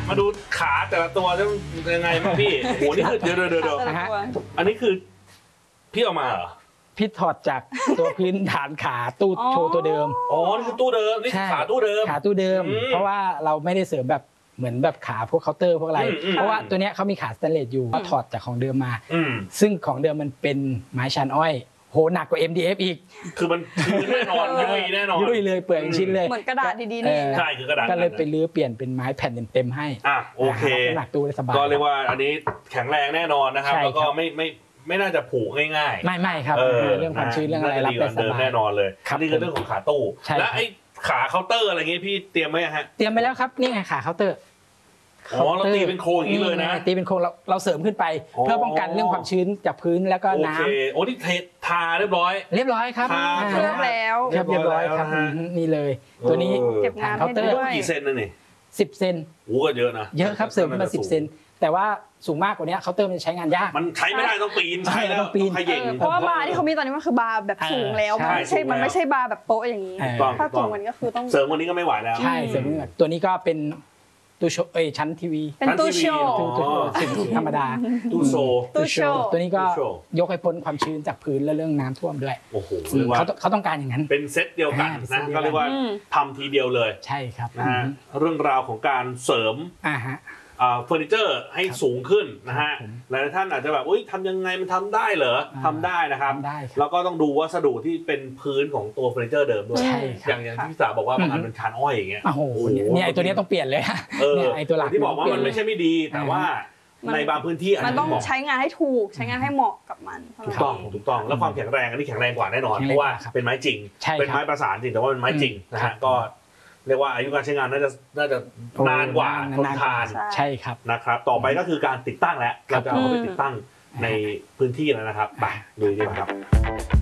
มาดูขาแต่ละตัวจะยังไงบ้างพี่โหนี่คือเดี๋ยวอันนี้คือพี่เอามาเหรอพี่ถอดจากตัวพื้นฐานขาตู้โชว์ตัวเดิมอ๋อนี่คือตู้เดิมนี่ขาตู้เดิมขาตู้เดิมเพราะว่าเราไม่ได้เสริมแบบเหมือนแบบขาพวกเคาน์เตอร์พวกอะไรเพราะว่าตัวเนี้ยเขามีขาสแตนเลสอยู่ถอดจากของเดิมมาซึ่งของเดิมมันเป็นไม้ชันอ้อยโหหนักกว่า MDF อีกคือมันแน่นอนยุ่ยแน่นอนยุ่ยเลยเปลือยชิ้นเลยเหมือนกระดาษดีๆนี่ใช่คือกระดาษก็เลยไปรื้อเปลี่ยนเป็นไม้แผ่นเต็มๆให้โอเคหนักตู้ได้สบายก็เรียกว่าอันนี้แข็งแรงแน่นอนนะครับแล้วก็ไม่น่าจะผูกง่ายๆไม่ครับเรื่องความชื้นเรื่องอะไรรับได้สบายแน่นอนเลยนี่คือเรื่องของขาตู้และไอ้ขาเคาน์เตอร์อะไรเงี้ยพี่เตรียมไว้ฮะเตรียมไปแล้วครับนี่ไงขาเคาน์เตอร์เราตีเป็นโครงอย่างนี้เลยนะตีเป็นโครงเราเสริมขึ้นไปเพื่อป้องกันเรื่องความชื้นจากพื้นแล้วก็น้ำโอ้นี่ทาเรียบร้อยครับเคลือบแล้วเรียบร้อยครับนี่เลยตัวนี้เก็บงานเคาน์เตอร์กี่เซนนะนี่ 10 เซนโอ้ก็เยอะนะเยอะครับเสริมมา10 เซนแต่ว่าสูงมากกว่านี้เคาน์เตอร์มันใช้งานยากมันใช้ไม่ได้ต้องปีนใช่แล้วต้องปีนเพราะว่าบาร์ที่เขามีตอนนี้มันคือบาร์แบบสูงแล้วมันไม่ใช่บาร์แบบโต๊ะอย่างนี้ถ้าสูงกว่านี้ก็คือต้องเสริมวันนี้ก็ไม่ไหวแล้วใช่เสริมตัวนี้ก็เป็นตู้โชว์ชั้นทีวีเป็นตู้โชว์ธรรมดาตู้โชว์ตัวนี้ก็ยกให้พ้นความชื้นจากพื้นและเรื่องน้ำท่วมด้วยโอ้โหเขาต้องการอย่างนั้นเป็นเซตเดียวกันนะก็เรียกว่าทำทีเดียวเลยใช่ครับนะฮะเรื่องราวของการเสริมเฟอร์นิเจอร์ให้สูงขึ้นนะฮะหลายท่านอาจจะแบบทำยังไงมันทำได้เหรอทำได้นะครับแล้วก็ต้องดูวัสดุที่เป็นพื้นของตัวเฟอร์นิเจอร์เดิมด้วยอย่างที่พี่สาวบอกว่าบางอันเป็นชานอ้อยอย่างเงี้ยโอ้โหเนี่ยไอตัวนี้ต้องเปลี่ยนเลยไอตัวหลักที่บอกว่ามันไม่ใช่ไม่ดีแต่ว่าในบางพื้นที่มันต้องใช้งานให้ถูกใช้งานให้เหมาะกับมันถูกต้องแล้วความแข็งแรงอันนี้แข็งแรงกว่าแน่นอนเพราะว่าเป็นไม้จริงเป็นไม้ประสานจริงแต่ว่าเป็นไม้จริงนะฮะก็เรียกว่าอายุการใช้งานน่าจะนานกว่าทนทานใช่ครับนะครับต่อไปก็คือการติดตั้งแล้วเราจะเอาไปติดตั้งในพื้นที่แล้วนะครับไปดูดีกว่าครับ